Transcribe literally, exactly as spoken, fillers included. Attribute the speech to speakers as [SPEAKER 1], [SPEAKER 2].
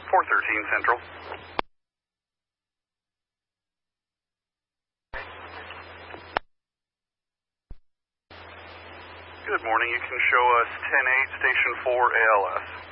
[SPEAKER 1] four thirteen Central. Good morning. You can show us ten eight, Station four A L S.